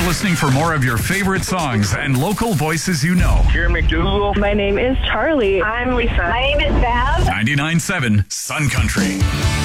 listening for more of your favorite songs and local voices you know. Kieran McDougall. My name is Charlie. I'm Lisa. My name is Val. 99.7 Sun Country.